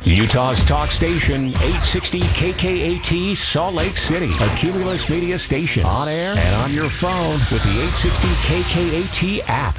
Utah's talk station, 860 KKAT, Salt Lake City. A Cumulus Media station. On air and on your phone with the 860 KKAT app.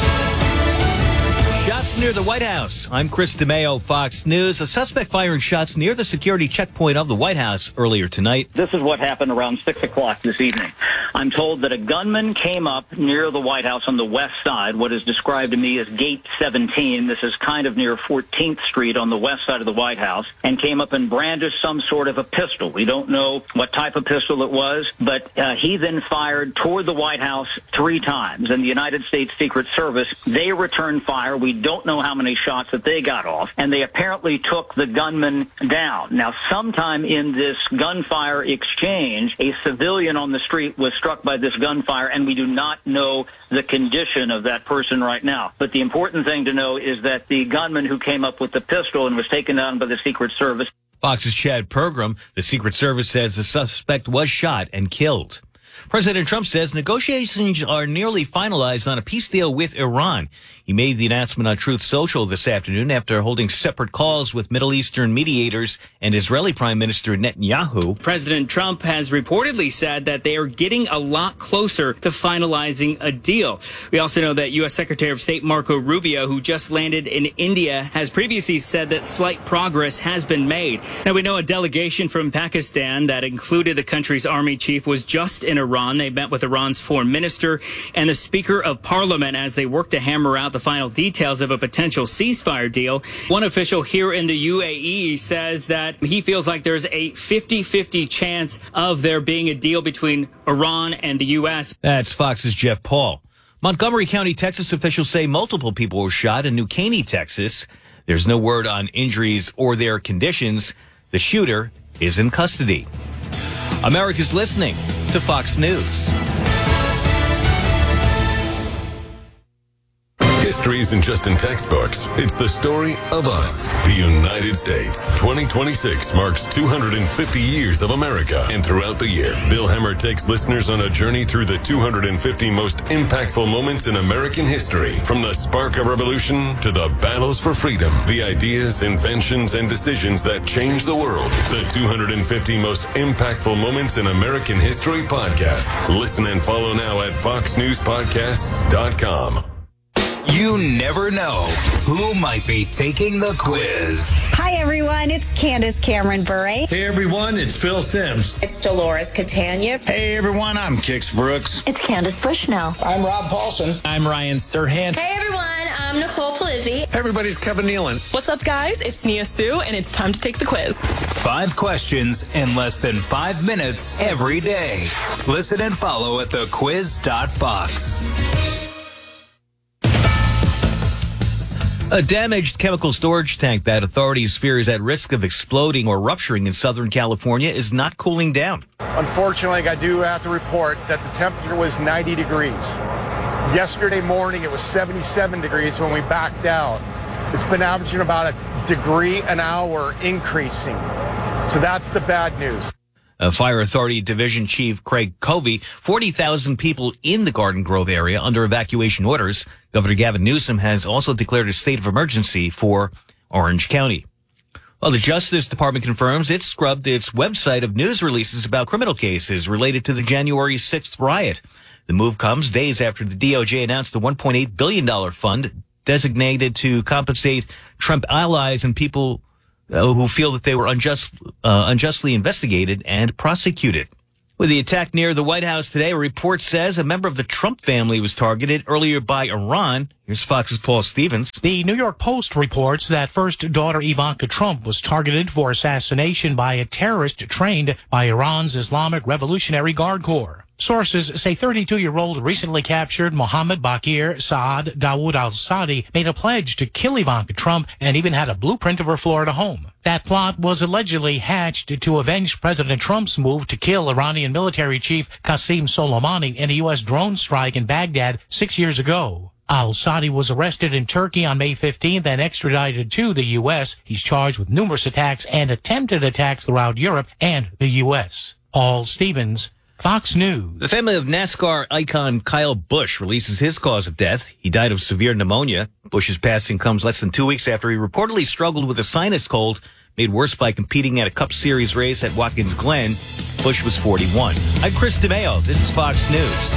Shots near the White House. I'm Chris DeMeo, Fox News. A suspect firing shots near the security checkpoint of the White House earlier tonight. This is what happened around 6 o'clock this evening. I'm told that a gunman came up near the White House on the west side, what is described to me as Gate 17. This is kind of near 14th Street on the west side of the White House, and came up and brandished some sort of a pistol. We don't know what type of pistol it was, but he then fired toward the White House 3 times. And the United States Secret Service, they returned fire. We don't know how many shots that they got off, and they apparently took the gunman down. Now, sometime in this gunfire exchange, a civilian on the street was struck by this gunfire, and we do not know the condition of that person right now. But the important thing to know is that the gunman who came up with the pistol and was taken down by the Secret Service. Fox's Chad Pergram. The Secret Service says the suspect was shot and killed. President Trump says negotiations are nearly finalized on a peace deal with Iran. He made the announcement on Truth Social this afternoon after holding separate calls with Middle Eastern mediators and Israeli Prime Minister Netanyahu. President Trump has reportedly said that they are getting a lot closer to finalizing a deal. We also know that U.S. Secretary of State Marco Rubio, who just landed in India, has previously said that slight progress has been made. Now, we know a delegation from Pakistan that included the country's army chief was just in Iran. They met with Iran's foreign minister and the Speaker of Parliament as they work to hammer out the final details of a potential ceasefire deal. One official here in the UAE says that he feels like there's a 50-50 chance of there being a deal between Iran and the U.S. That's Fox's Jeff Paul. Montgomery County, Texas officials say multiple people were shot in New Caney, Texas. There's no word on injuries or their conditions. The shooter is in custody. America's listening to Fox News. History isn't just in textbooks. It's the story of us, the United States. 2026 marks 250 years of America. And throughout the year, Bill Hemmer takes listeners on a journey through the 250 most impactful moments in American history. From the spark of revolution to the battles for freedom, the ideas, inventions, and decisions that changed the world. The 250 most impactful moments in American history podcast. Listen and follow now at foxnewspodcasts.com. You never know who might be taking the quiz. Hi, everyone. It's Candace Cameron Bure. Hey, everyone. It's Phil Sims. It's Dolores Catania. Hey, everyone. I'm Kix Brooks. It's Candace Bushnell. I'm Rob Paulson. I'm Ryan Serhant. Hey, everyone. I'm Nicole Polizzi. Hey, everybody. It's Kevin Nealon. What's up, guys? It's Nia Sue, and it's time to take the quiz. 5 questions in less than 5 minutes every day. Listen and follow at thequiz.fox. A damaged chemical storage tank that authorities fear is at risk of exploding or rupturing in Southern California is not cooling down. Unfortunately, I do have to report that the temperature was 90 degrees. Yesterday morning, it was 77 degrees when we backed out. It's been averaging about a degree an hour increasing. So that's the bad news. Fire Authority Division Chief Craig Covey, 40,000 people in the Garden Grove area under evacuation orders. Governor Gavin Newsom has also declared a state of emergency for Orange County. Well, the Justice Department confirms it scrubbed its website of news releases about criminal cases related to the January 6th riot. The move comes days after the DOJ announced the $1.8 billion fund designated to compensate Trump allies and people who feel that they were unjustly investigated and prosecuted. With the attack near the White House today, a report says a member of the Trump family was targeted earlier by Iran. Here's Fox's Paul Stevens. The New York Post reports that first daughter Ivanka Trump was targeted for assassination by a terrorist trained by Iran's Islamic Revolutionary Guard Corps. Sources say 32-year-old recently captured Mohammed Bakir Saad Dawood al-Sadi made a pledge to kill Ivanka Trump and even had a blueprint of her Florida home. That plot was allegedly hatched to avenge President Trump's move to kill Iranian military chief Qasem Soleimani in a U.S. drone strike in Baghdad 6 years ago. Al-Sadi was arrested in Turkey on May 15th and extradited to the U.S. He's charged with numerous attacks and attempted attacks throughout Europe and the U.S. Paul Stevens, Fox News. The family of NASCAR icon Kyle Busch releases his cause of death. He died of severe pneumonia. Busch's passing comes less than 2 weeks after he reportedly struggled with a sinus cold made worse by competing at a Cup Series race at Watkins Glen. Busch was 41. I'm Chris DeMeo. This is Fox News.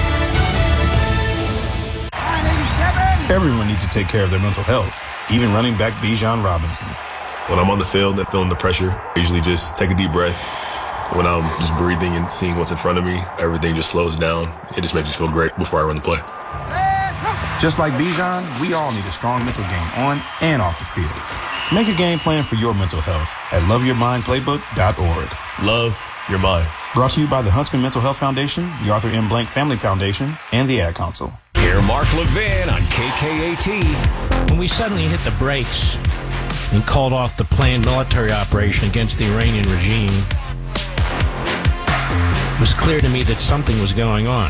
Everyone needs to take care of their mental health, even running back Bijan Robinson. When I'm on the field and feeling the pressure, I usually just take a deep breath. When I'm just breathing and seeing what's in front of me, everything just slows down. It just makes me feel great before I run the play. Just like Bijan, we all need a strong mental game on and off the field. Make a game plan for your mental health at loveyourmindplaybook.org. Love your mind. Brought to you by the Huntsman Mental Health Foundation, the Arthur M. Blank Family Foundation, and the Ad Council. Hear Mark Levin on KKAT. When we suddenly hit the brakes and called off the planned military operation against the Iranian regime, it was clear to me that something was going on.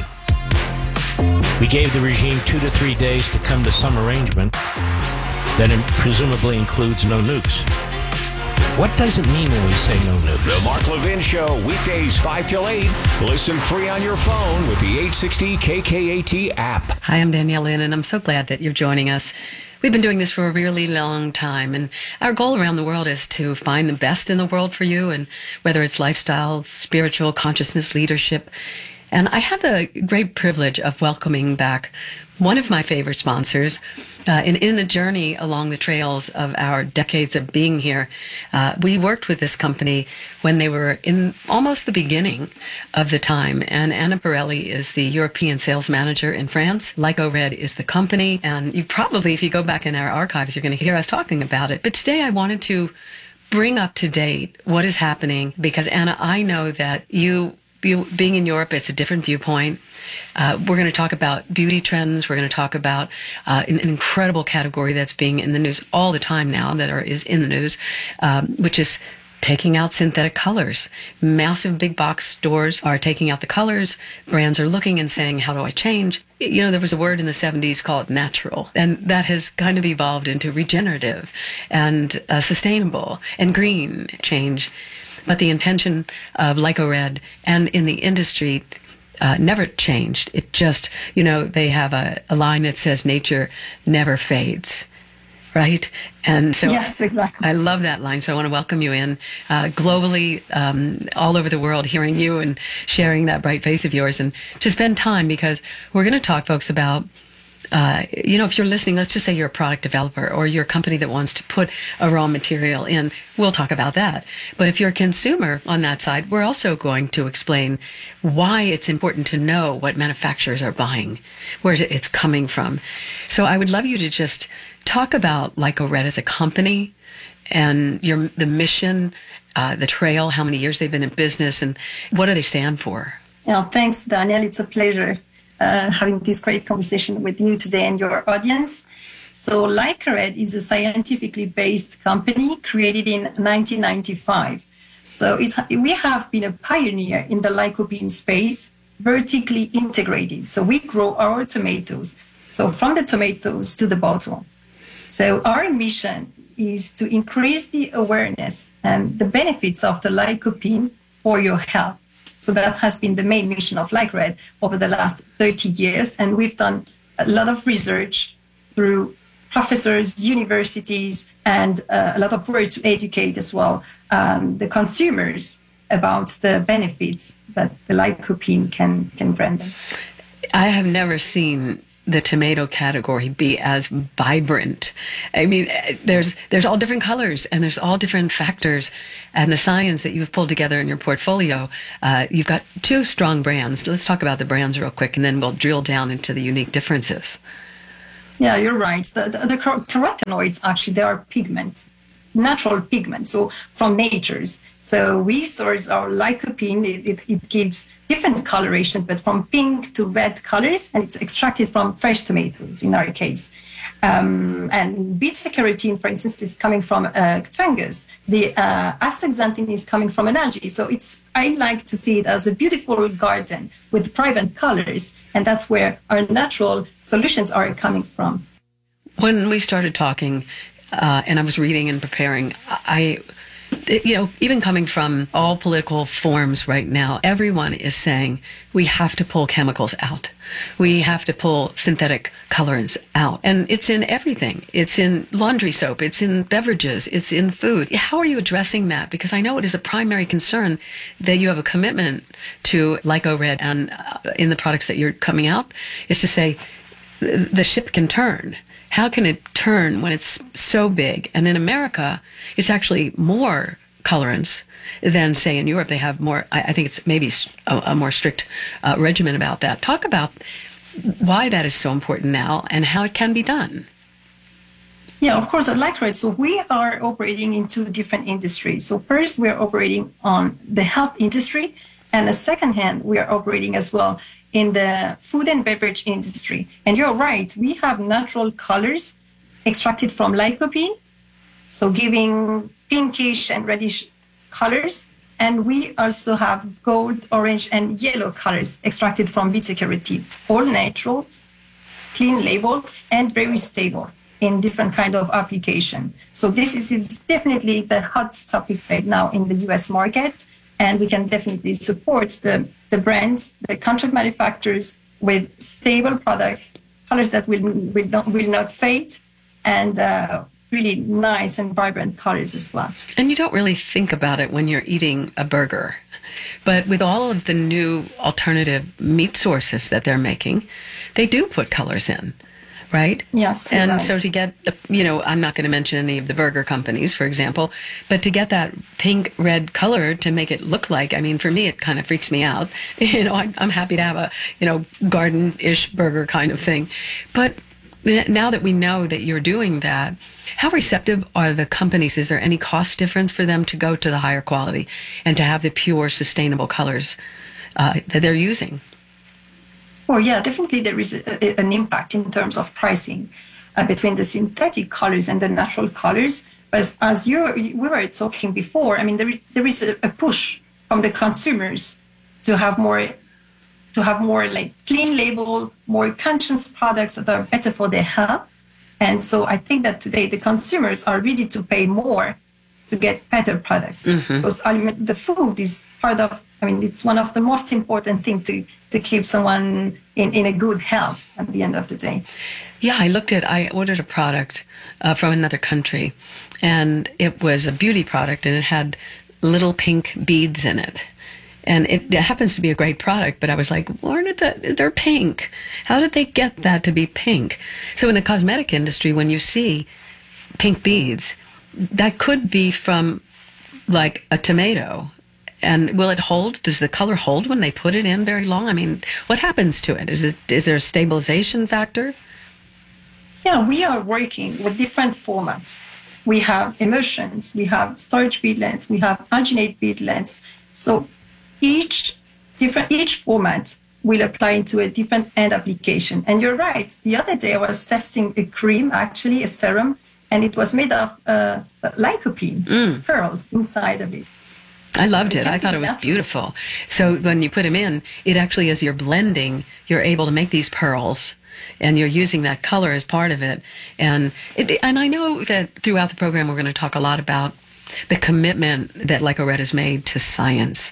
We gave the regime 2 to 3 days to come to some arrangement that presumably includes no nukes. What does it mean when we say no nukes? The Mark Levin Show, weekdays 5 till 8. Listen free on your phone with the 860 KKAT app. Hi, I'm Danielle Lynn, and I'm so glad that you're joining us. We've been doing this for a really long time, and our goal around the world is to find the best in the world for you, and whether it's lifestyle, spiritual, consciousness, leadership. And I have the great privilege of welcoming back one of my favorite sponsors in the journey along the trails of our decades of being here. We worked with this company when they were in almost the beginning of the time. And Anna Pirelli is the European sales manager in France. Lyco Red is the company. And you probably, if you go back in our archives, you're going to hear us talking about it. But today I wanted to bring up to date what is happening because, Anna, I know that you being in Europe, it's a different viewpoint. We're going to talk about beauty trends. We're going to talk about an incredible category that's being in the news all the time now, is in the news, which is taking out synthetic colors. Massive big box stores are taking out the colors. Brands are looking and saying, how do I change? You know, there was a word in the 70s called natural, and that has kind of evolved into regenerative and sustainable and green change. But the intention of Lyco Red and in the industry never changed. It just, they have a line that says nature never fades, right? And so yes, exactly. I love that line. So I want to welcome you in globally, all over the world, hearing you and sharing that bright face of yours and to spend time because we're going to talk, folks, about if you're listening, let's just say you're a product developer or you're a company that wants to put a raw material in, we'll talk about that. But if you're a consumer on that side, we're also going to explain why it's important to know what manufacturers are buying, where it's coming from. So I would love you to just talk about Lyco Red as a company and the mission, the trail, how many years they've been in business, and what do they stand for? Thanks, Danielle. It's a pleasure having this great conversation with you today and your audience. So Lyco Red is a scientifically based company created in 1995. So we have been a pioneer in the lycopene space, vertically integrated. So we grow our tomatoes, so from the tomatoes to the bottle. So our mission is to increase the awareness and the benefits of the lycopene for your health. So that has been the main mission of Lyco Red over the last 30 years. And we've done a lot of research through professors, universities, and a lot of work to educate as well the consumers about the benefits that the lycopene can grant them. I have never seen the tomato category be as vibrant. I mean, there's all different colors and there's all different factors, and the science that you've pulled together in your portfolio. You've got two strong brands. Let's talk about the brands real quick, and then we'll drill down into the unique differences. Yeah, you're right. The carotenoids, actually, they are pigments, natural pigments, so from nature's. So we source our lycopene. It gives different colorations, but from pink to red colors, and it's extracted from fresh tomatoes in our case. And beta-carotene, for instance, is coming from fungus. The astaxanthin is coming from an algae. So I like to see it as a beautiful garden with vibrant colors, and that's where our natural solutions are coming from. When we started talking, and I was reading and preparing, Even coming from all political forms right now, everyone is saying we have to pull chemicals out. We have to pull synthetic colorants out. And it's in everything. It's in laundry soap. It's in beverages. It's in food. How are you addressing that? Because I know it is a primary concern that you have a commitment to LycoRed and in the products that you're coming out, is to say the ship can turn. How can it turn when it's so big? And in America, it's actually more colorants than, say, in Europe. They have more, I think it's maybe a more strict regimen about that. Talk about why that is so important now and how it can be done. Yeah, of course, at LycoRed, so we are operating in two different industries. So first, we're operating on the health industry, and the second hand, we are operating as well in the food and beverage industry. And you're right, we have natural colors extracted from lycopene, so giving pinkish and reddish colors. And we also have gold, orange, and yellow colors extracted from beta-carotene, all natural, clean label, and very stable in different kind of application. So this is definitely the hot topic right now in the US market. And we can definitely support the brands, the contract manufacturers with stable products, colors that will not fade, and really nice and vibrant colors as well. And you don't really think about it when you're eating a burger. But with all of the new alternative meat sources that they're making, they do put colors in. Right? Yes. And right. so to get, I'm not going to mention any of the burger companies, for example, but to get that pink, red color to make it look like, for me, it kind of freaks me out. I'm happy to have a, garden-ish burger kind of thing. But now that we know that you're doing that, how receptive are the companies? Is there any cost difference for them to go to the higher quality and to have the pure, sustainable colors that they're using? Oh, yeah, definitely there is an impact in terms of pricing between the synthetic colors and the natural colors. But as we were talking before, there is a push from the consumers to have more like clean label, more conscious products that are better for their health. And so I think that today the consumers are ready to pay more to get better products. Mm-hmm. Because the food is part of, it's one of the most important things to keep someone in a good health at the end of the day. Yeah, I ordered a product from another country, and it was a beauty product, and it had little pink beads in it. And it happens to be a great product, but I was like, they're pink. How did they get that to be pink? So in the cosmetic industry, when you see pink beads, that could be from like a tomato. And will it hold? Does the color hold when they put it in very long? What happens to it? Is there a stabilization factor? Yeah, we are working with different formats. We have emulsions, we have storage beadlets, we have alginate beadlets. So each format will apply into a different end application. And you're right. The other day I was testing a cream, actually a serum, and it was made of lycopene pearls inside of it. I loved it. I thought it was beautiful. So when you put them in, it actually, as you're blending, you're able to make these pearls, and you're using that color as part of it. And I know that throughout the program we're going to talk a lot about the commitment that LycoRed has made to science.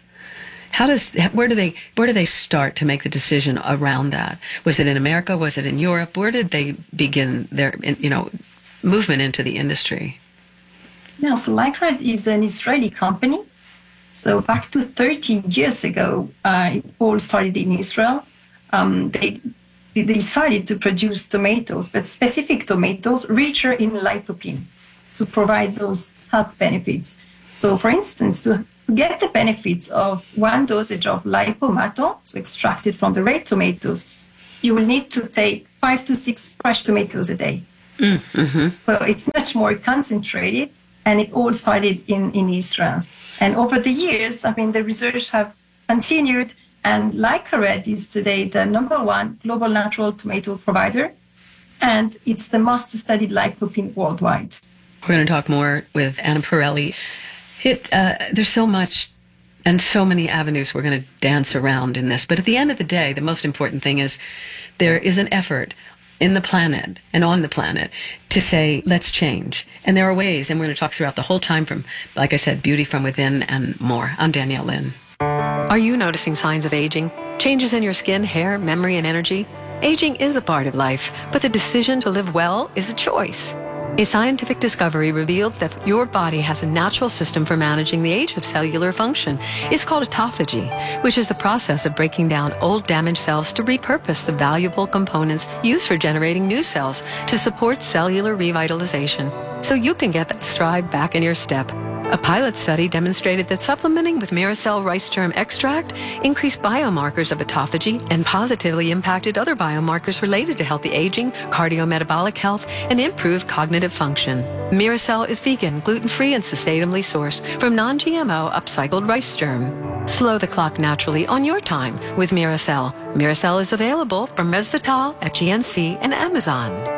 Where do they start to make the decision around that? Was it in America? Was it in Europe? Where did they begin their movement into the industry? Yeah, so LycoRed is an Israeli company. So back to 30 years ago, it all started in Israel. They decided to produce tomatoes, but specific tomatoes richer in lycopene to provide those health benefits. So for instance, to get the benefits of one dosage of lipomato, so extracted from the red tomatoes, you will need to take 5 to 6 fresh tomatoes a day. Mm-hmm. So it's much more concentrated, and it all started in Israel. And over the years, the research have continued, and LycoRed is today the #1 global natural tomato provider, and it's the most studied lycopene worldwide. We're going to talk more with Anna Pirelli. There's so much and so many avenues we're going to dance around in this, but at the end of the day, the most important thing is there is an effort in the planet and on the planet to say, let's change. And there are ways, and we're going to talk throughout the whole time from, like I said, beauty from within and more. I'm Danielle Lynn. Are you noticing signs of aging? Changes in your skin, hair, memory, and energy? Aging is a part of life, but the decision to live well is a choice. A scientific discovery revealed that your body has a natural system for managing the age of cellular function. It's called autophagy, which is the process of breaking down old damaged cells to repurpose the valuable components used for generating new cells to support cellular revitalization, so you can get that stride back in your step. A pilot study demonstrated that supplementing with Miracell rice germ extract increased biomarkers of autophagy and positively impacted other biomarkers related to healthy aging, cardiometabolic health, and improved cognitive function. Miracell is vegan, gluten-free, and sustainably sourced from non-GMO upcycled rice germ. Slow the clock naturally on your time with Miracell. Miracell is available from Resveratrol at GNC and Amazon.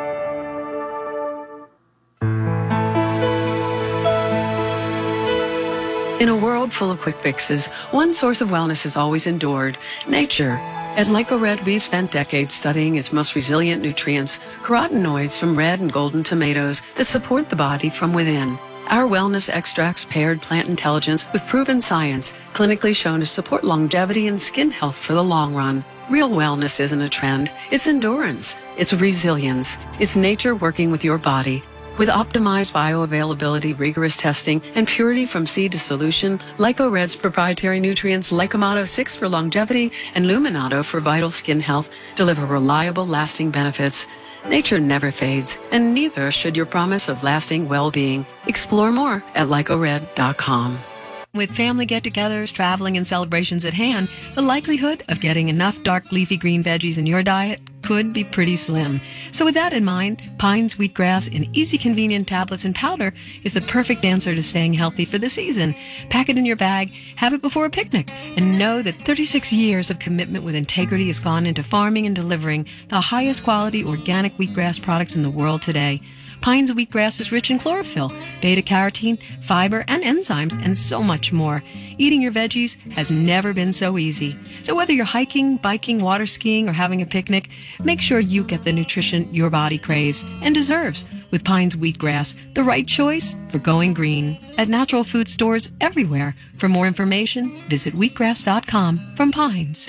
In a world full of quick fixes, one source of wellness has always endured: nature. At LycoRed, we've spent decades studying its most resilient nutrients, carotenoids from red and golden tomatoes that support the body from within. Our wellness extracts paired plant intelligence with proven science, clinically shown to support longevity and skin health for the long run. Real wellness isn't a trend, it's endurance, it's resilience, it's nature working with your body. With optimized bioavailability, rigorous testing, and purity from seed to solution, LycoRed's proprietary nutrients Lycomato 6 for longevity and Luminato for vital skin health deliver reliable, lasting benefits. Nature never fades, and neither should your promise of lasting well-being. Explore more at lycored.com. With family get-togethers, traveling, and celebrations at hand, the likelihood of getting enough dark leafy green veggies in your diet could be pretty slim. So with that in mind, Pines wheatgrass in easy, convenient tablets and powder is the perfect answer to staying healthy for the season. Pack it in your bag, have it before a picnic, and know that 36 years of commitment with integrity has gone into farming and delivering the highest quality organic wheatgrass products in the world today. Pines wheatgrass is rich in chlorophyll, beta-carotene, fiber, and enzymes, and so much more. Eating your veggies has never been so easy. So whether you're hiking, biking, water skiing, or having a picnic, make sure you get the nutrition your body craves and deserves with Pines wheatgrass, the right choice for going green. At natural food stores everywhere. For more information, visit wheatgrass.com from Pines.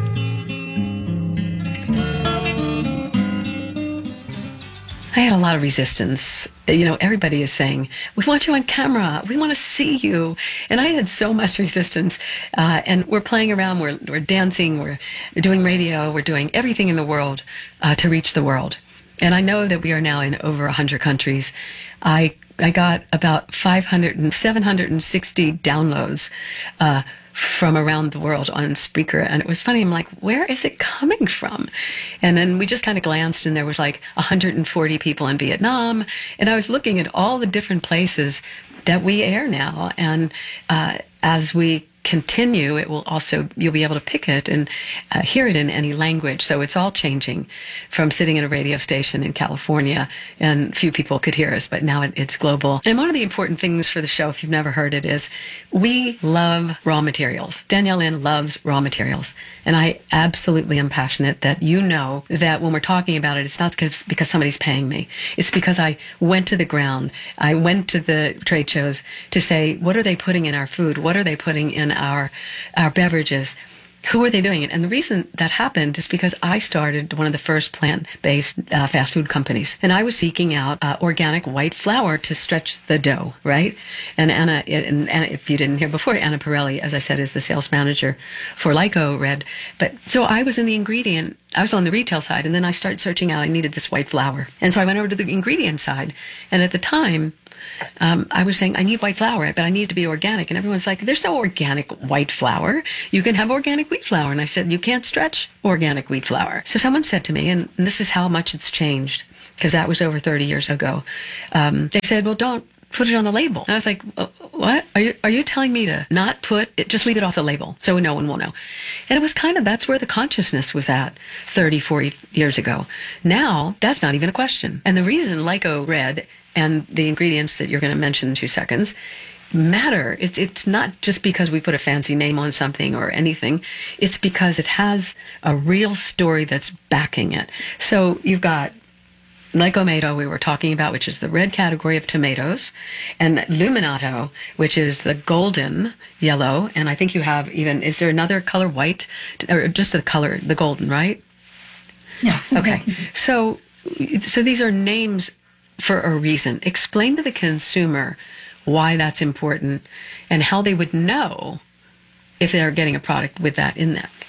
I had a lot of resistance. You know, everybody is saying, we want you on camera. We want to see you. And I had so much resistance. And we're playing around. We're dancing. We're doing radio. We're doing everything in the world to reach the world. And I know that we are now in over 100 countries. I got about 760 downloads from around the world on Spreaker. And it was funny. I'm like, where is it coming from? And then we just kind of glanced, and there was like 140 people in Vietnam. And I was looking at all the different places that we air now. And as we continue, it will also, you'll be able to pick it and hear it in any language. So it's all changing from sitting in a radio station in California, and few people could hear us, but now it's global. And one of the important things for the show, if you've never heard it, is we love raw materials. Danielle Lynn loves raw materials. And I absolutely am passionate that you know that when we're talking about it, it's not because somebody's paying me. It's because I went to the ground. I went to the trade shows to say, what are they putting in our food? What are they putting in our beverages? Who are they doing it? And the reason that happened is because I started one of the first plant-based fast food companies. And I was seeking out organic white flour to stretch the dough, right? And Anna, if you didn't hear before, Anna Pirelli, as I said, is the sales manager for LycoRed. But so I was in the ingredient, I was on the retail side, and then I started searching out, I needed this white flour. And so I went over to the ingredient side. And at the time, I was saying, I need white flour, but I need it to be organic. And everyone's like, there's no organic white flour. You can have organic wheat flour. And I said, you can't stretch organic wheat flour. So someone said to me, and this is how much it's changed, because that was over 30 years ago. They said, well, don't put it on the label. And I was like, what? Are you telling me to not put it, just leave it off the label so no one will know? And it was that's where the consciousness was at 30, 40 years ago. Now, that's not even a question. And the reason LycoRed and the ingredients that you're going to mention in 2 seconds matter. It's not just because we put a fancy name on something or anything. It's because it has a real story that's backing it. So you've got Lycomato we were talking about, which is the red category of tomatoes, and Luminato, which is the golden yellow, and I think you have even, is there another color, white, or just the color, the golden, right? Yes. Okay. So these are names for a reason. Explain to the consumer why that's important and how they would know if they're getting a product with that in that.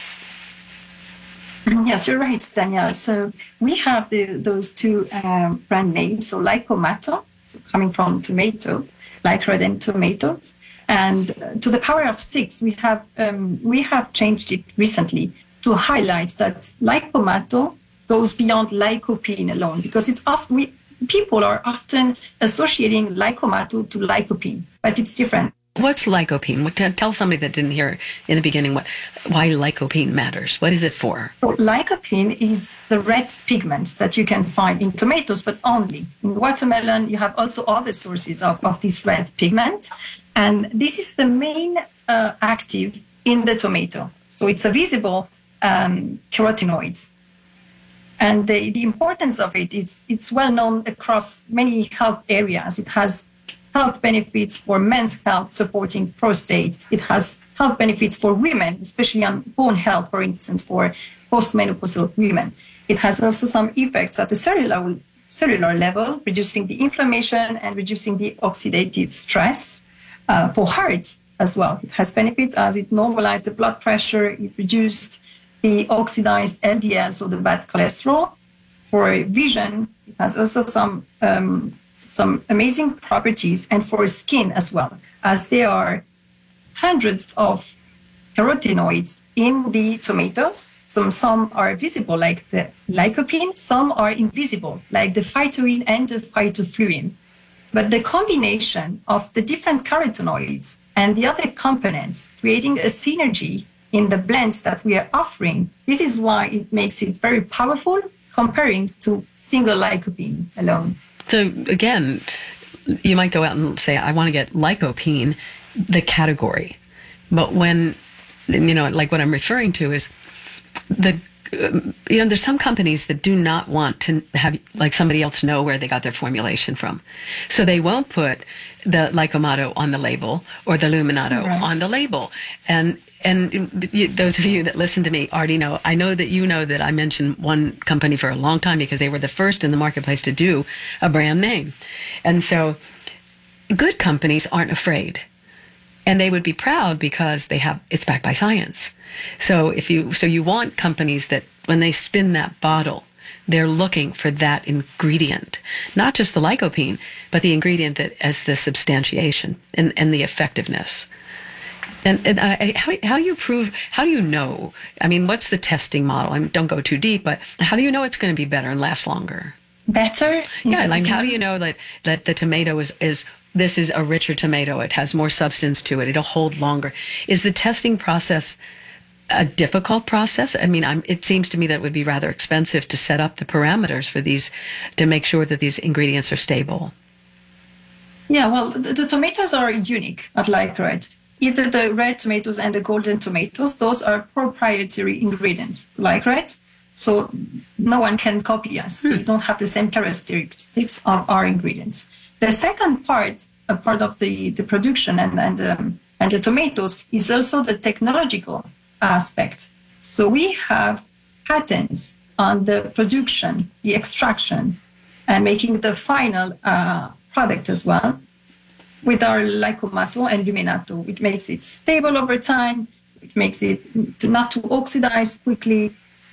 Yes, you're right, Danielle. So we have those two brand names. So Lycomato, so coming from tomato, Lycred and tomatoes, and to the power of 6, we have changed it recently to highlight that Lycomato goes beyond lycopene alone, because it's often people are often associating Lycomato to lycopene, but it's different. What's lycopene? Tell somebody that didn't hear in the beginning why lycopene matters. What is it for? So lycopene is the red pigment that you can find in tomatoes, but only. In watermelon, you have also other sources of this red pigment. And this is the main active in the tomato. So it's a visible carotenoid. And the importance of it, it's well known across many health areas. It has health benefits for men's health, supporting prostate. It has health benefits for women, especially on bone health, for instance, for postmenopausal women. It has also some effects at the cellular level, reducing the inflammation and reducing the oxidative stress for heart as well. It has benefits as it normalized the blood pressure, it reduced the oxidized LDL, so the bad cholesterol. For vision, it has also some amazing properties, and for skin as well, as there are hundreds of carotenoids in the tomatoes. Some are visible, like the lycopene, some are invisible, like the phytoin and the phytofluin. But the combination of the different carotenoids and the other components, creating a synergy in the blends that we are offering, this is why it makes it very powerful comparing to single lycopene alone. So again, you might go out and say, I want to get lycopene, the category. But when, like what I'm referring to is there's some companies that do not want to have like somebody else know where they got their formulation from. So they won't put the Lycomato on the label or the Luminato on the label. And those of you that listen to me already know, I know that you know that I mentioned one company for a long time because they were the first in the marketplace to do a brand name. And so good companies aren't afraid. And they would be proud because it's backed by science. So you want companies that when they spin that bottle, they're looking for that ingredient, not just the lycopene, but the ingredient that as the substantiation and the effectiveness. And how do you prove, how do you know? I mean, what's the testing model? I mean, don't go too deep, but how do you know it's going to be better and last longer? Better? Yeah, like how do you know that the tomato this is a richer tomato, it has more substance to it, it'll hold longer? Is the testing process a difficult process? I mean, it seems to me that it would be rather expensive to set up the parameters for these, to make sure that these ingredients are stable. Yeah, well, the tomatoes are unique at Lycred. Either the red tomatoes and the golden tomatoes, those are proprietary ingredients to Lycred. So no one can copy us. We don't have the same characteristics of our ingredients. The second part, a part of the production and the tomatoes, is also the technological aspect. So we have patents on the production, the extraction, and making the final product as well with our Lycomato and Luminato, which makes it stable over time, which makes it not to oxidize quickly,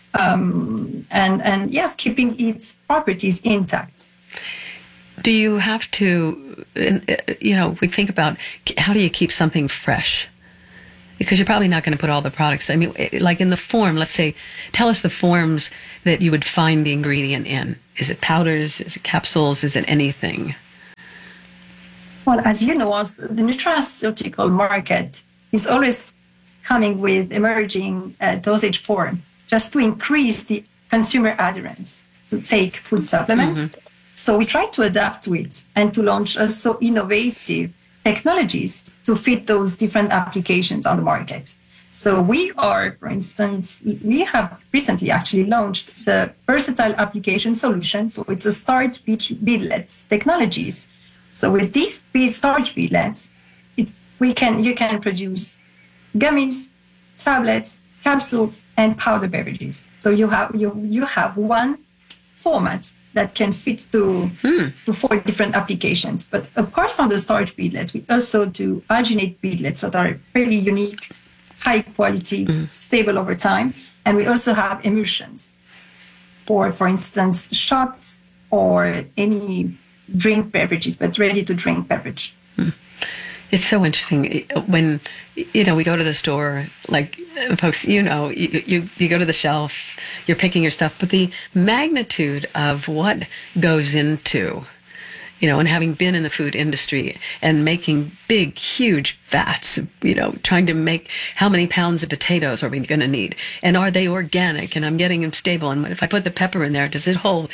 and yes, keeping its properties intact. Do you have to, we think about how do you keep something fresh? Because you're probably not going to put all the products. I mean, like in the form, let's say, tell us the forms that you would find the ingredient in. Is it powders? Is it capsules? Is it anything? Well, as you know, the nutraceutical market is always coming with emerging dosage form just to increase the consumer adherence to take food supplements. Mm-hmm. So we try to adapt to it and to launch also innovative technologies to fit those different applications on the market. So we are, for instance, we have recently actually launched the Versatile Application Solution. So it's a starch beadlets technologies. So with these starch beadlets, you can produce gummies, tablets, capsules, and powder beverages. So you have one format that can fit to 4 different applications. But apart from the starch beadlets, we also do alginate beadlets that are really unique, high quality, stable over time. And we also have emulsions for instance, shots or any drink beverages, but ready to drink beverage. It's so interesting when, we go to the store, like folks, you go to the shelf, you're picking your stuff, but the magnitude of what goes into, and having been in the food industry and making big, huge vats, trying to make how many pounds of potatoes are we going to need? And are they organic? And I'm getting them stable. And if I put the pepper in there, does it hold?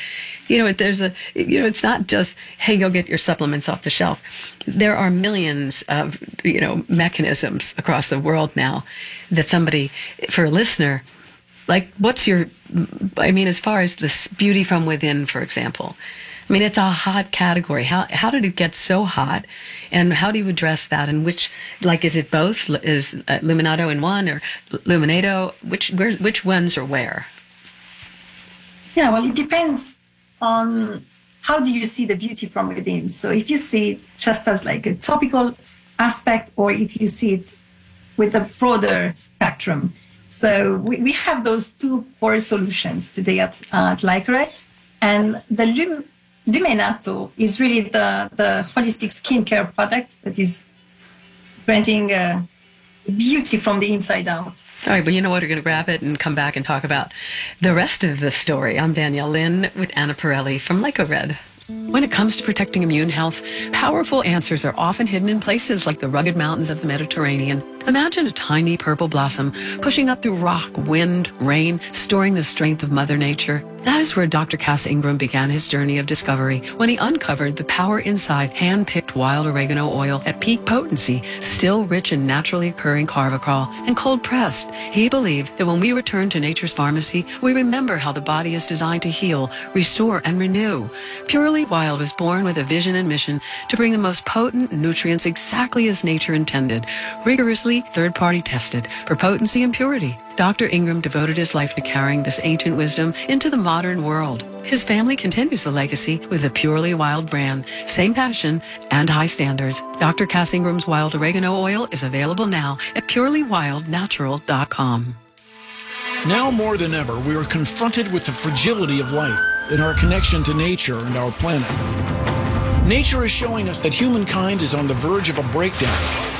It's not just, hey, go get your supplements off the shelf. There are millions of, mechanisms across the world now that somebody, for a listener, like, as far as this beauty from within, for example, it's a hot category. How did it get so hot? And how do you address that? And is it both? Is Luminato in one or Luminato? Which ones or where? Yeah, well, it depends on how do you see the beauty from within. So if you see it just as like a topical aspect, or if you see it with a broader spectrum. So we have those 2 core solutions today at Lycorette. And the Luminato is really the holistic skincare product that is granting beauty from the inside out. All right, but you know what? We're going to grab it and come back and talk about the rest of the story. I'm Danielle Lynn with Anna Pirelli from Lycorette. When it comes to protecting immune health, powerful answers are often hidden in places like the rugged mountains of the Mediterranean. Imagine a tiny purple blossom pushing up through rock, wind, rain, storing the strength of Mother Nature. That is where Dr. Cass Ingram began his journey of discovery when he uncovered the power inside hand-picked wild oregano oil at peak potency, still rich in naturally occurring carvacrol, and cold-pressed. He believed that when we return to nature's pharmacy, we remember how the body is designed to heal, restore, and renew. Purely Wild was born with a vision and mission to bring the most potent nutrients exactly as nature intended, rigorously third-party tested for potency and purity. Dr. Ingram devoted his life to carrying this ancient wisdom into the modern world. His family continues the legacy with the Purely Wild brand, same passion and high standards. Dr. Cass Ingram's Wild Oregano Oil is available now at purelywildnatural.com. Now more than ever, we are confronted with the fragility of life and our connection to nature and our planet. Nature is showing us that humankind is on the verge of a breakdown.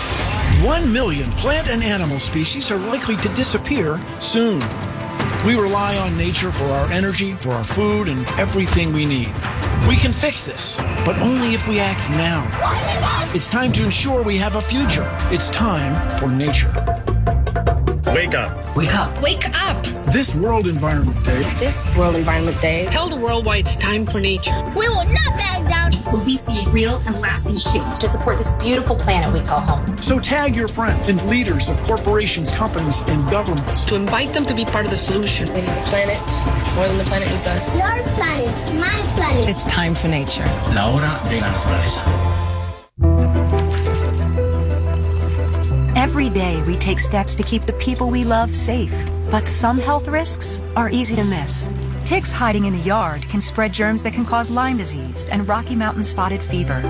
1 million plant and animal species are likely to disappear soon. We rely on nature for our energy, for our food, and everything we need. We can fix this, but only if we act now. It's time to ensure we have a future. It's time for nature. Wake up. Wake up. Wake up. This World Environment Day. This World Environment Day. Held worldwide, it's time for nature. We will not back down until we see real and lasting change to support this beautiful planet we call home. So tag your friends and leaders of corporations, companies, and governments. To invite them to be part of the solution. We need the planet more than the planet needs us. Your planet, my planet. It's time for nature. La hora de la naturaleza. Every day we take steps to keep the people we love safe, but some health risks are easy to miss. Ticks hiding in the yard can spread germs that can cause Lyme disease and Rocky Mountain spotted fever.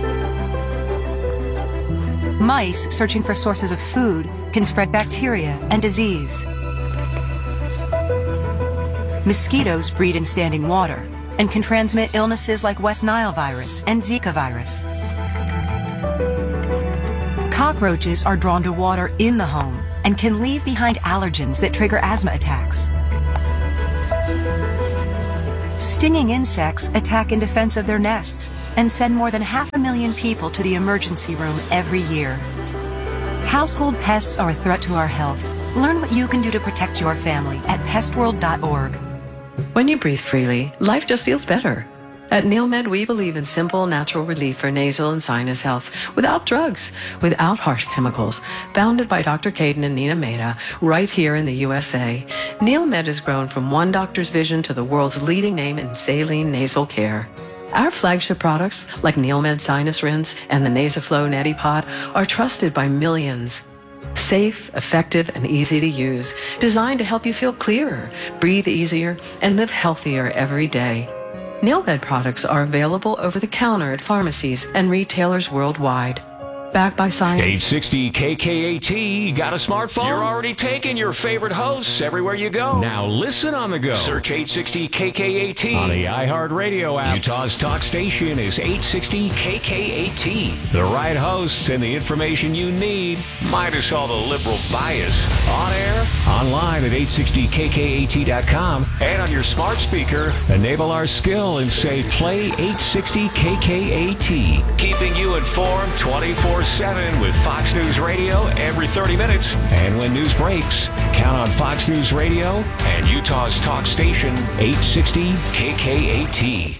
Mice searching for sources of food can spread bacteria and disease. Mosquitoes breed in standing water and can transmit illnesses like West Nile virus and Zika virus. Cockroaches are drawn to water in the home and can leave behind allergens that trigger asthma attacks. Stinging insects attack in defense of their nests and send more than 500,000 people to the emergency room every year. Household pests are a threat to our health. Learn what you can do to protect your family at pestworld.org. When you breathe freely, life just feels better. At NeilMed, we believe in simple, natural relief for nasal and sinus health without drugs, without harsh chemicals. Founded by Dr. Caden and Nina Mehta, right here in the USA, NeilMed has grown from one doctor's vision to the world's leading name in saline nasal care. Our flagship products, like NeilMed Sinus Rinse and the NasoFlow Neti Pot, are trusted by millions. Safe, effective, and easy to use, designed to help you feel clearer, breathe easier, and live healthier every day. NeilMed products are available over the counter at pharmacies and retailers worldwide. Backed by science. 860 KKAT. Got a smartphone? You're already taking your favorite hosts everywhere you go. Now listen on the go. Search 860 KKAT on the iHeartRadio app. Utah's talk station is 860 KKAT. The right hosts and the information you need, minus all the liberal bias. On air, online at 860KKAT.com, and on your smart speaker, enable our skill and say play 860 KKAT. Keeping you informed 24/7 with Fox News Radio every 30 minutes. And when news breaks, count on Fox News Radio and Utah's talk station, 860 KKAT.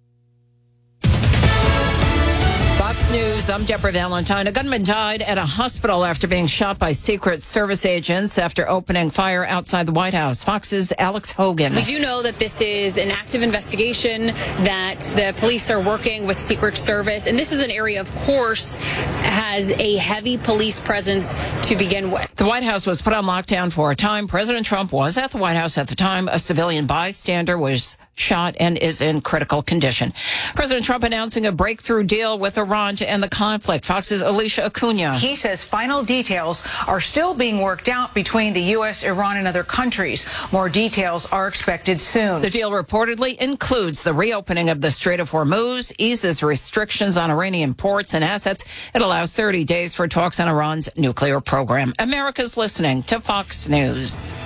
Fox News, I'm Deborah Valentine. A gunman died at a hospital after being shot by Secret Service agents after opening fire outside the White House. Fox's Alex Hogan. We do know that this is an active investigation, that the police are working with Secret Service, and this is an area, of course, has a heavy police presence to begin with. The White House was put on lockdown for a time. President Trump was at the White House at the time. A civilian bystander was shot and is in critical condition. President Trump announcing a breakthrough deal with Iran to end the conflict. Fox's Alicia Acuna. He says final details are still being worked out between the U.S., Iran, and other countries. More details are expected soon. The deal reportedly includes the reopening of the Strait of Hormuz, eases restrictions on Iranian ports and assets. It allows 30 days for talks on Iran's nuclear program. America's listening to Fox News.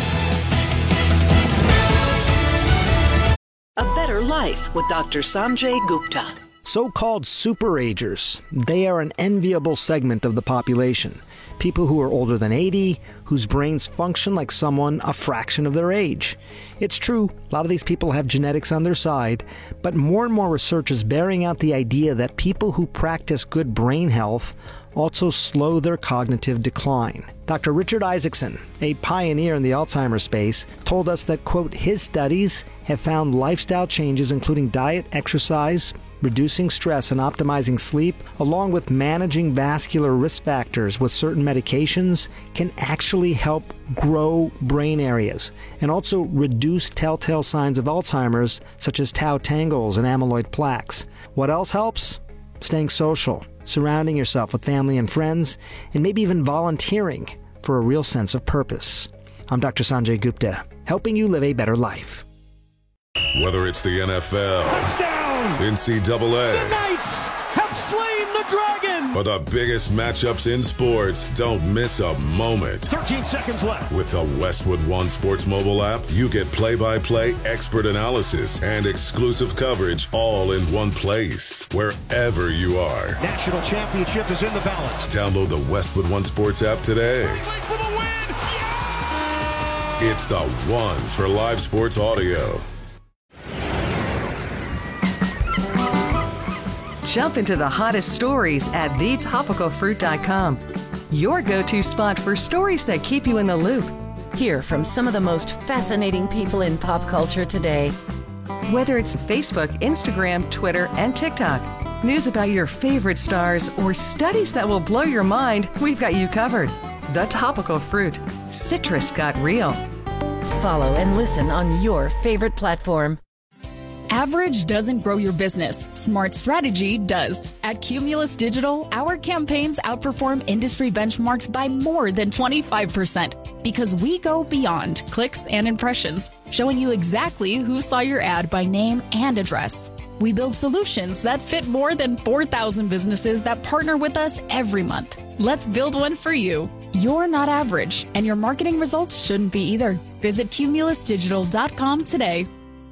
A Better Life with Dr. Sanjay Gupta. So-called superagers. They are an enviable segment of the population. People who are older than 80, whose brains function like someone a fraction of their age. It's true, a lot of these people have genetics on their side, but more and more research is bearing out the idea that people who practice good brain health also slow their cognitive decline. Dr. Richard Isaacson, a pioneer in the Alzheimer's space, told us that, quote, his studies have found lifestyle changes including diet, exercise, reducing stress and optimizing sleep, along with managing vascular risk factors with certain medications, can actually help grow brain areas and also reduce telltale signs of Alzheimer's, such as tau tangles and amyloid plaques. What else helps? Staying social, surrounding yourself with family and friends, and maybe even volunteering for a real sense of purpose. I'm Dr. Sanjay Gupta, helping you live a better life. Whether it's the NFL, touchdown, NCAA, the Knights have slain the dragon, or the biggest matchups in sports, don't miss a moment. 13 seconds left. With the Westwood One Sports mobile app, you get play-by-play expert analysis and exclusive coverage all in one place, wherever you are. National championship is in the balance. Download the Westwood One Sports app today. For the win! Yeah! It's the one for live sports audio. Jump into the hottest stories at thetopicalfruit.com. Your go-to spot for stories that keep you in the loop. Hear from some of the most fascinating people in pop culture today. Whether it's Facebook, Instagram, Twitter, and TikTok, news about your favorite stars, or studies that will blow your mind, we've got you covered. The Topical Fruit. Citrus got real. Follow and listen on your favorite platform. Average doesn't grow your business. Smart strategy does. At Cumulus Digital, our campaigns outperform industry benchmarks by more than 25% because we go beyond clicks and impressions, showing you exactly who saw your ad by name and address. We build solutions that fit more than 4,000 businesses that partner with us every month. Let's build one for you. You're not average, and your marketing results shouldn't be either. Visit cumulusdigital.com today.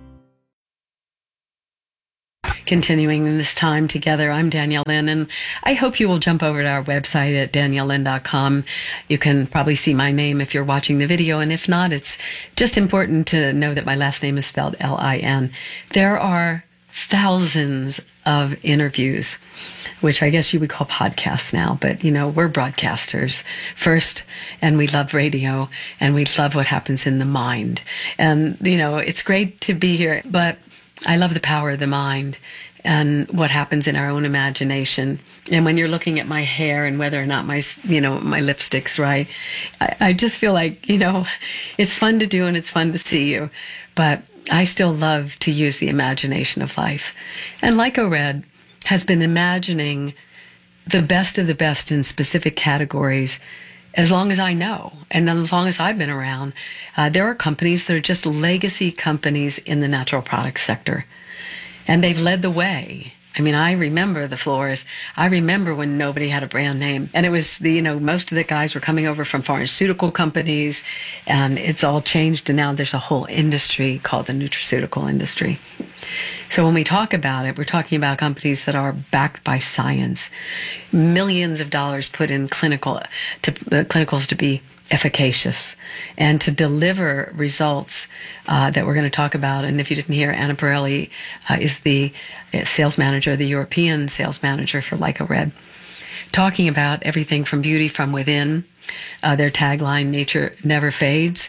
Continuing this time together, I'm Danielle Lynn, and I hope you will jump over to our website at daniellelynn.com. You can probably see my name if you're watching the video, and if not, it's just important to know that my last name is spelled L-I-N. There are thousands of interviews, which I guess you would call podcasts now, but, we're broadcasters first, and we love radio, and we love what happens in the mind. And, it's great to be here, but I love the power of the mind and what happens in our own imagination. And when you're looking at my hair and whether or not my lipstick's right, I just feel like, it's fun to do and it's fun to see you. But I still love to use the imagination of life. And LycoRed has been imagining the best of the best in specific categories as long as I know and as long as I've been around. There are companies that are just legacy companies in the natural products sector. And they've led the way. I mean, I remember the floors. I remember when nobody had a brand name. And it was most of the guys were coming over from pharmaceutical companies, and it's all changed. And now there's a whole industry called the nutraceutical industry. So when we talk about it, we're talking about companies that are backed by science. Millions of dollars put in clinicals to be efficacious and to deliver results that we're going to talk about. And if you didn't hear, Anna Pirelli is the sales manager, the European sales manager for LycoRed, talking about everything from beauty from within, their tagline, nature never fades.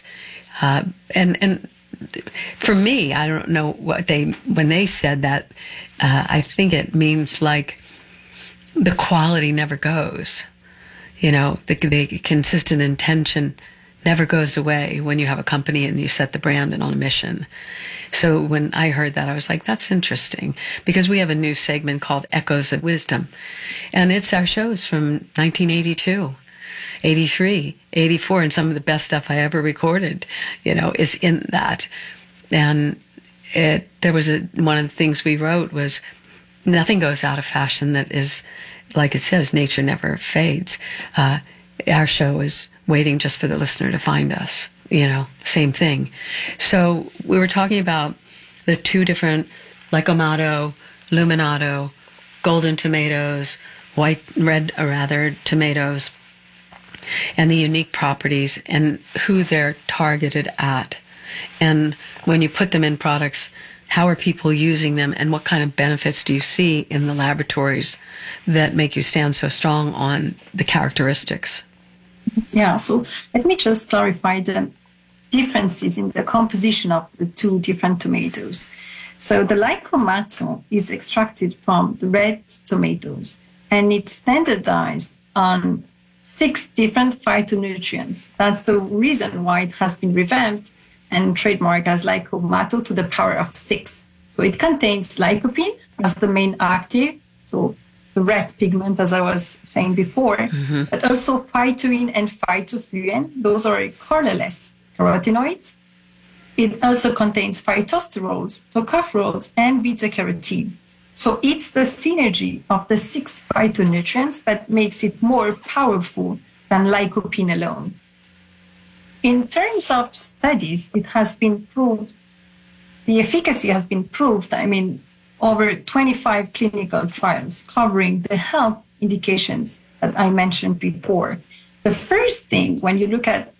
And for me, I don't know when they said that, I think it means like the quality never goes. The consistent intention never goes away when you have a company and you set the brand and on a mission. So when I heard that, I was like, that's interesting, because we have a new segment called Echoes of Wisdom. And it's our shows from 1982, 83, 84, and some of the best stuff I ever recorded, is in that. And there was one of the things we wrote was, nothing goes out of fashion that is, like it says, nature never fades. Our show is waiting just for the listener to find us, same thing. So we were talking about the two different Lycomato, Luminato, golden tomatoes, red tomatoes, and the unique properties and who they're targeted at. And when you put them in products, how are people using them, and what kind of benefits do you see in the laboratories that make you stand so strong on the characteristics? Yeah, so let me just clarify the differences in the composition of the two different tomatoes. So the Lycomato is extracted from the red tomatoes, and it's standardized on 6 different phytonutrients. That's the reason why it has been revamped and trademarked as Lycomato to the power of 6. So it contains lycopene as the main active, so the red pigment, as I was saying before, but also phytoin and phytofluene. Those are colorless carotenoids. It also contains phytosterols, tocopherols, and beta-carotene. So it's the synergy of the 6 phytonutrients that makes it more powerful than lycopene alone. In terms of studies, it has been proved, the efficacy has been proved, over 25 clinical trials covering the health indications that I mentioned before. The first thing, when you look at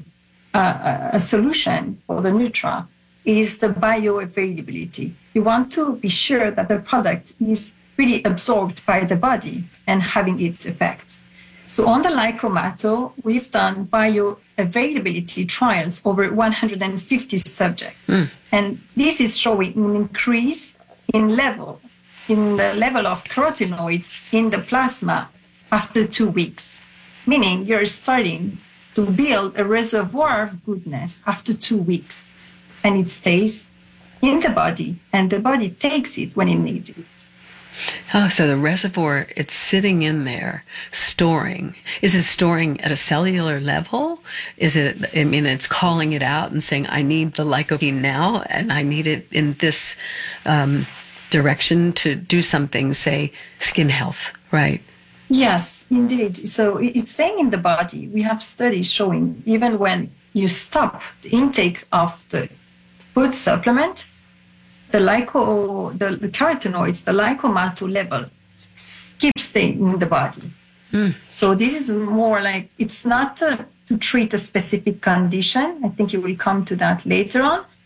a solution for the Nutra, is the bioavailability. You want to be sure that the product is really absorbed by the body and having its effect. So on the Lycomato, we've done bioavailability trials over 150 subjects. And this is showing an increase in the level of carotenoids in the plasma after 2 weeks, meaning you're starting to build a reservoir of goodness after 2 weeks, and it stays in the body, and the body takes it when it needs it. Oh, so the reservoir, it's sitting in there, storing. Is it storing at a cellular level? Is it, it's calling it out and saying, I need the lycopene now, and I need it in this direction to do something, say, skin health, right? Yes, indeed. So it's saying in the body, we have studies showing even when you stop the intake of the food supplement, the carotenoids, the Lycomato level keeps staying in the body. So this is more like, it's not to treat a specific condition. I think you will come to that later on,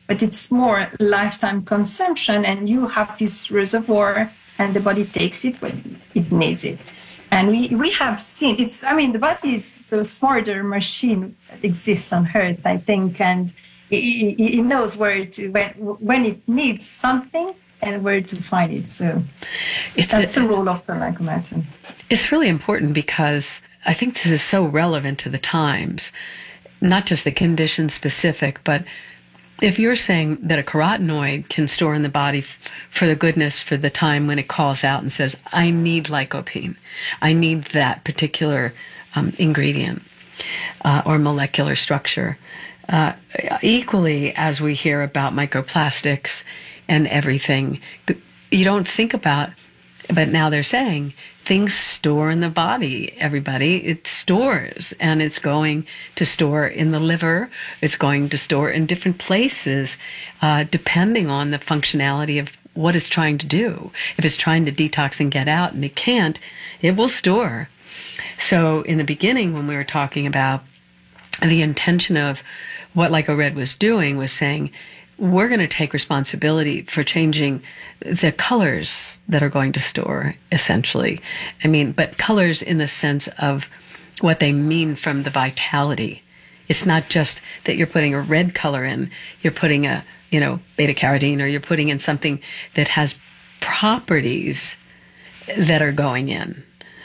but it's more lifetime consumption, and you have this reservoir and the body takes it when it needs it. And we have seen, the body is the smarter machine that exists on Earth, I think, and it knows where to, when it needs something and where to find it. So that's the role of the lycomatoon. It's really important because I think this is so relevant to the times, not just the condition specific, but if you're saying that a carotenoid can store in the body for the goodness for the time when it calls out and says, I need lycopene, I need that particular ingredient or molecular structure. Equally, as we hear about microplastics and everything, you don't think about, but now they're saying, things store in the body, everybody. It stores, and it's going to store in the liver. It's going to store in different places, depending on the functionality of what it's trying to do. If it's trying to detox and get out and it can't, it will store. So in the beginning, when we were talking about the intention of what LycoRed was doing, was saying, we're going to take responsibility for changing the colors that are going to store, essentially. But colors in the sense of what they mean from the vitality. It's not just that you're putting a red color in, you're putting a, beta-carotene, or you're putting in something that has properties that are going in,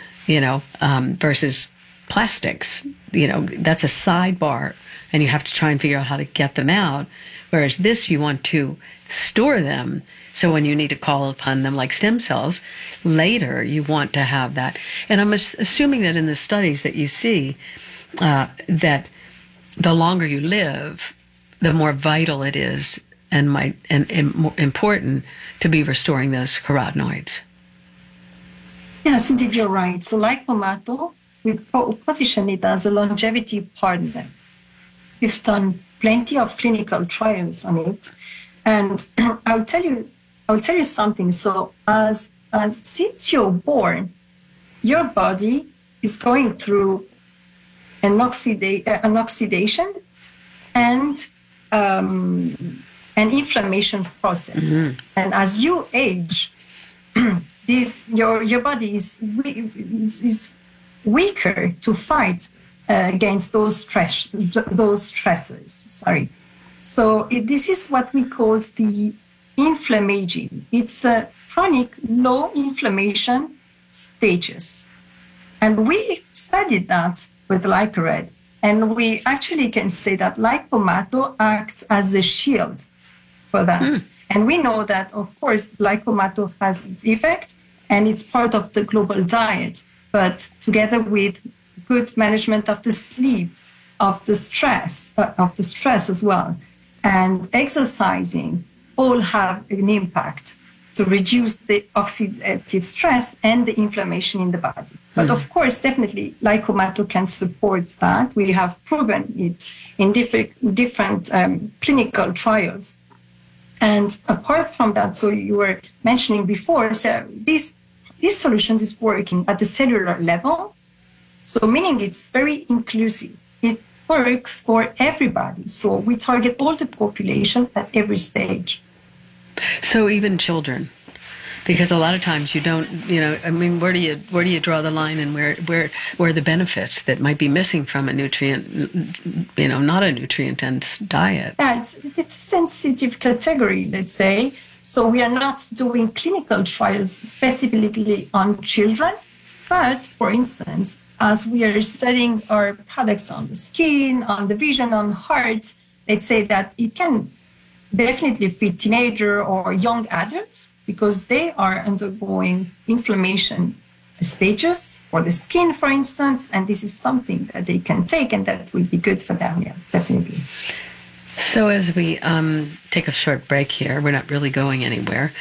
versus plastics. That's a sidebar, and you have to try and figure out how to get them out. Whereas this, you want to store them, so when you need to call upon them like stem cells, later you want to have that. And I'm assuming that in the studies that you see, that the longer you live, the more vital it is and more important to be restoring those carotenoids. Yes, indeed, you're right. So lycomato, we position it as a longevity partner. We've done plenty of clinical trials on it, and I'll tell you something. So as since you're born, your body is going through an oxidation and an inflammation process. Mm-hmm. And as you age, your body is weaker to fight against those stressors. So this is what we call the inflammaging. It's a chronic low inflammation stages. And we studied that with LycoRed. And we actually can say that lycomato acts as a shield for that. Mm. And we know that, of course, lycomato has its effect, and it's part of the global diet. But together with good management of the sleep, of the stress as well, and exercising, all have an impact to reduce the oxidative stress and the inflammation in the body. But of course, definitely, lycomato can support that. We have proven it in different clinical trials. And apart from that, so you were mentioning before, so this solution is working at the cellular level. So meaning it's very inclusive. It works for everybody. So we target all the population at every stage. So even children, because a lot of times you don't, where do you draw the line, and where are the benefits that might be missing from a nutrient, not a nutrient-dense diet? Yeah, it's a sensitive category, let's say. So we are not doing clinical trials specifically on children, but for instance, as we are studying our products on the skin, on the vision, on heart, let's say that it can definitely fit teenager or young adults because they are undergoing inflammation stages for the skin, for instance, and this is something that they can take and that will be good for them, yeah, definitely. So as we take a short break here, we're not really going anywhere.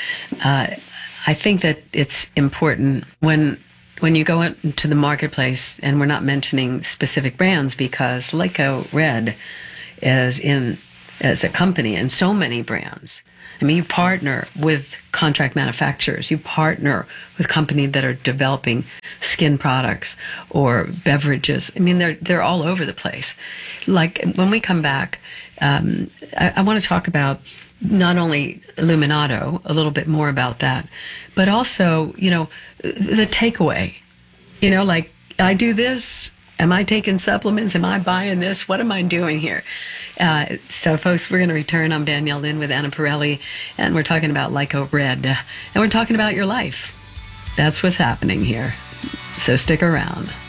I think that it's important when you go into the marketplace, and we're not mentioning specific brands because LycoRed is as a company and so many brands. You partner with contract manufacturers. You partner with companies that are developing skin products or beverages. They're all over the place. Like when we come back, I want to talk about not only Luminato, a little bit more about that, but also, the takeaway. Like, I do this. Am I taking supplements? Am I buying this? What am I doing here? So, folks, we're going to return. I'm Danielle Lynn with Anna Pirelli, and we're talking about Lyco Red. And we're talking about your life. That's what's happening here. So stick around.